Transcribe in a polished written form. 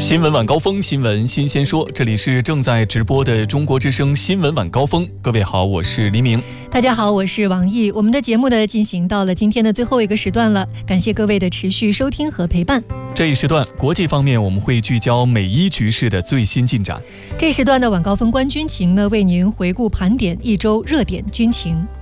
新闻晚高峰，新闻新鲜说，这里是正在直播的中国之声新闻晚高峰。各位好，我是黎明。 大家好，我是王毅。我们的节目呢进行到了今天的最后一个时段了，感谢各位的持续收听和陪伴。 这一时段国际方面，我们会聚焦美伊局势的最新进展。 这一时段的晚高峰观军情呢，为您回顾盘点一周热点军情。